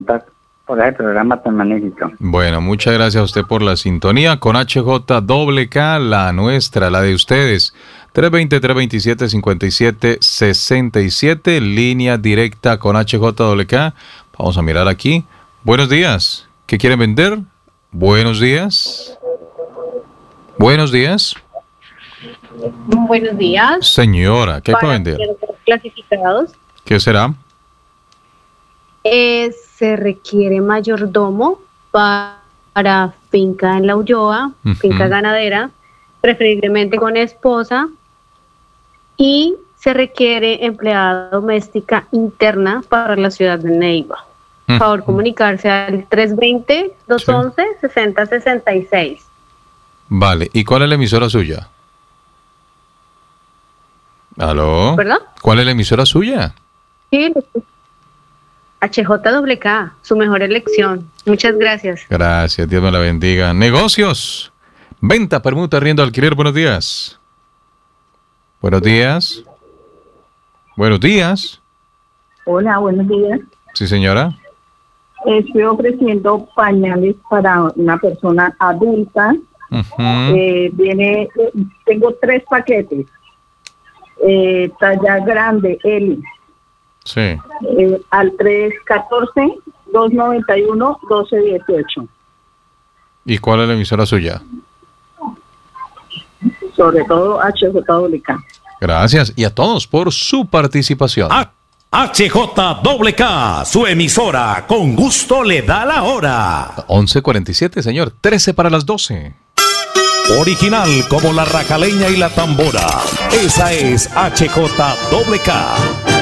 felicitar por ese programa tan magnífico. Bueno, muchas gracias a usted por la sintonía con HJWK, la nuestra, la de ustedes. 320-327-5767, línea directa con HJWK. Vamos a mirar aquí. Buenos días. ¿Qué quieren vender? Buenos días. Buenos días. Buenos días. Señora, ¿qué puede vender? Clasificados. ¿Qué será? Se requiere mayordomo para finca en La Ulloa, finca ganadera, preferiblemente con esposa, y se requiere empleada doméstica interna para la ciudad de Neiva. Por favor, comunicarse al 320-211-6066. Vale, ¿y cuál es la emisora suya? ¿Aló? ¿Perdón? ¿Cuál es la emisora suya? Sí, HJWK, su mejor elección. Muchas gracias. Gracias, Dios me la bendiga. Negocios. Venta, permuta, arriendo, alquiler. Buenos días. Buenos días. Buenos días. Hola, buenos días. Sí, señora. Estoy ofreciendo pañales para una persona adulta. Tengo 3 paquetes. Talla grande, L. Sí. Al 314-291-1218. ¿Y cuál es la emisora suya? Sobre todo HJWK. Gracias. Y a todos por su participación. HJWK, su emisora, con gusto le da la hora. 11:47, señor. 13 para las 12. Original como la racaleña y la tambora. Esa es HJWK.